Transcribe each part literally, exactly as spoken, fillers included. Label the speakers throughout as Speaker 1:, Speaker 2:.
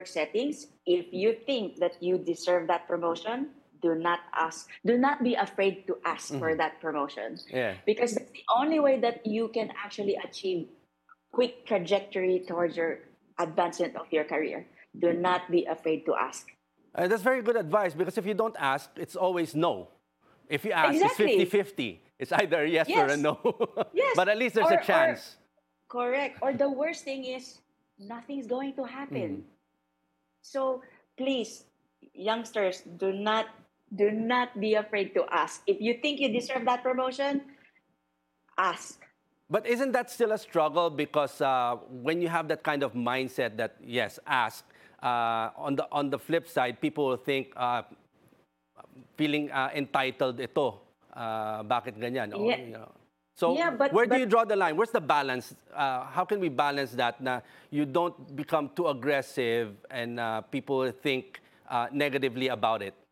Speaker 1: settings, if you think that you deserve that promotion, do not ask. Do not be afraid to ask for
Speaker 2: Mhm.
Speaker 1: that promotion,
Speaker 2: Yeah.
Speaker 1: because that's the only way that you can actually achieve quick trajectory towards your advancement of your career. Do not be afraid to ask.
Speaker 2: Uh, that's very good advice because if you don't ask, it's always no. If you ask, it's
Speaker 1: Exactly.
Speaker 2: fifty-fifty. It's either a yes or a
Speaker 1: Yes.
Speaker 2: no.
Speaker 1: Yes.
Speaker 2: But at least there's a
Speaker 1: Or or
Speaker 2: chance.
Speaker 1: correct. Or the worst thing is nothing's going to
Speaker 2: Mhm.
Speaker 1: happen. So please, youngsters, do not do not be afraid to ask. If you think you deserve that promotion, ask.
Speaker 2: But isn't that still a struggle? Because uh, when you have that kind of mindset that, yes, ask, uh, on, the, on the flip side, people will think, uh, feeling uh, entitled ito. Uh, bakit ganyan? O,
Speaker 1: Yeah,
Speaker 2: you know. So
Speaker 1: yeah, but
Speaker 2: where do you
Speaker 1: but
Speaker 2: draw the line? Where's the balance? Uh, how can we balance that na you don't become too aggressive and uh, people think uh, negatively about it?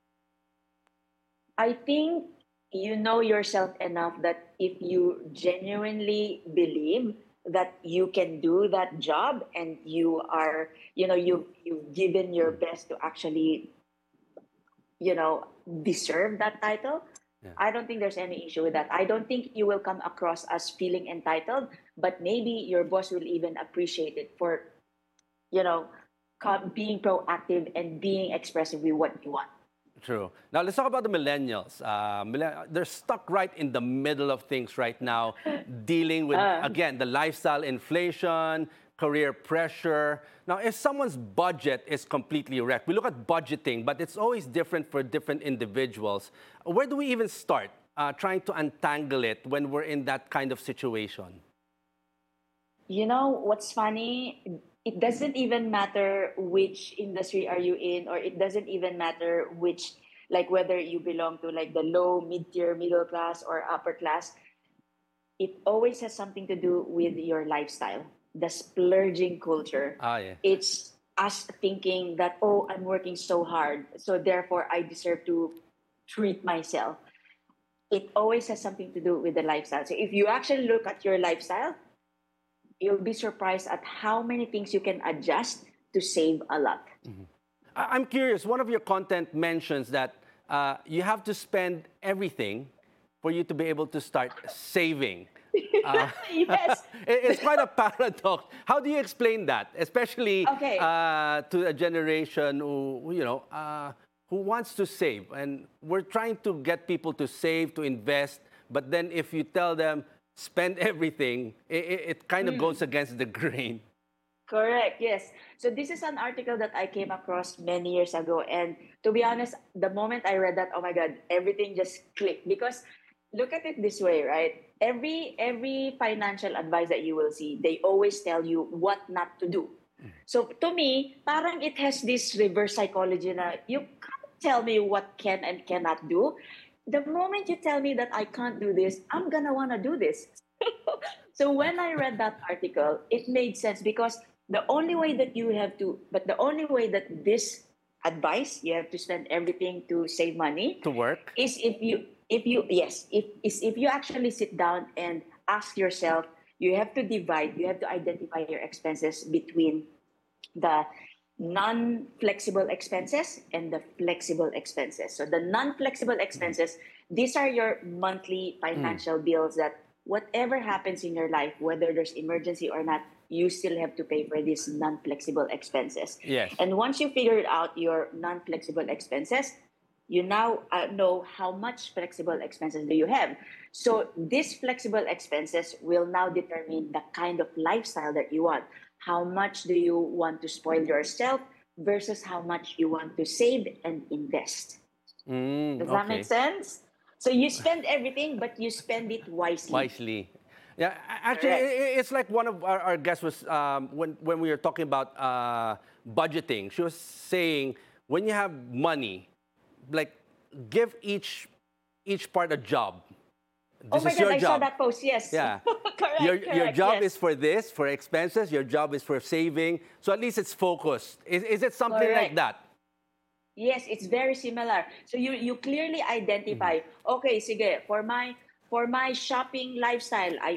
Speaker 1: I think you know yourself enough that if you genuinely believe that you can do that job and you are, you know, you you've given your best to actually, you know, deserve that title,
Speaker 2: Yeah.
Speaker 1: I don't think there's any issue with that. I don't think you will come across as feeling entitled, but maybe your boss will even appreciate it for, you know, co- being proactive and being expressive with what you want.
Speaker 2: True. Now let's talk about the millennials. Uh, millen- they're stuck right in the middle of things right now, dealing with,
Speaker 1: Uh,
Speaker 2: again, the lifestyle inflation, career pressure. Now, if someone's budget is completely wrecked, we look at budgeting, but it's always different for different individuals. Where do we even start uh, trying to untangle it when we're in that kind of situation?
Speaker 1: You know what's funny? It doesn't even matter which industry are you in, or it doesn't even matter which, like whether you belong to like the low, mid tier, middle class, or upper class. It always has something to do with your lifestyle, the splurging culture.
Speaker 2: Ah, yeah.
Speaker 1: It's us thinking that, oh, I'm working so hard, so therefore I deserve to treat myself. It always has something to do with the lifestyle. So if you actually look at your lifestyle, you'll be surprised at how many things you can adjust to save a lot.
Speaker 2: I- I'm curious, one of your content mentions that uh, you have to spend everything for you to be able to start saving. Uh,
Speaker 1: Yes.
Speaker 2: it- it's quite a paradox. How do you explain that, especially
Speaker 1: Okay.
Speaker 2: uh, to a generation who, who, you know, uh, who wants to save? And we're trying to get people to save, to invest, but then if you tell them spend everything, it, it, it kind of goes
Speaker 1: Mm.
Speaker 2: against the grain.
Speaker 1: Correct. Yes. So this is an article that I came across many years ago, and to be honest, the moment I read that, oh my god, everything just clicked. Because look at it this way, right? Every every financial advice that you will see, they always tell you what not to do. So to me, parang it has this reverse psychology na you can't tell me what can and cannot do. The moment you tell me that I can't do this, I'm gonna wanna do this. So when I read that article, it made sense because the only way that you have to, but the only way that this advice, you have to spend everything to save money,
Speaker 2: To work.
Speaker 1: is if you, if you, yes, if is if you actually sit down and ask yourself, you have to divide, you have to identify your expenses between the non-flexible expenses and the flexible expenses. So the non-flexible expenses, these are your monthly
Speaker 2: Mm.
Speaker 1: financial bills that whatever happens in your life, whether there's emergency or not, you still have to pay for these non-flexible expenses.
Speaker 2: Yes.
Speaker 1: And once you figured out your non-flexible expenses, you now uh, know how much flexible expenses do you have. So these flexible expenses will now determine the kind of lifestyle that you want. How much do you want to spoil yourself versus how much you want to save and invest?
Speaker 2: Mm,
Speaker 1: Does that make
Speaker 2: okay.
Speaker 1: sense? So you spend everything, but you spend it wisely.
Speaker 2: Wisely. Yeah, a- actually,
Speaker 1: Correct.
Speaker 2: i- i- it's like one of our, our guests was um, when when we were talking about uh, budgeting. She was saying when you have money, like give each each part a job.
Speaker 1: Oh
Speaker 2: This
Speaker 1: my
Speaker 2: is
Speaker 1: God,
Speaker 2: your
Speaker 1: I saw
Speaker 2: job.
Speaker 1: that post. Yes.
Speaker 2: Yeah. Your
Speaker 1: Correct,
Speaker 2: your
Speaker 1: correct.
Speaker 2: job is
Speaker 1: Yes.
Speaker 2: for this, for expenses. Your job is for saving. So at least it's focused. Is is it something like
Speaker 1: Correct.
Speaker 2: that?
Speaker 1: Yes, it's very similar. So you you clearly identify, okay, sige, for my for my shopping lifestyle, I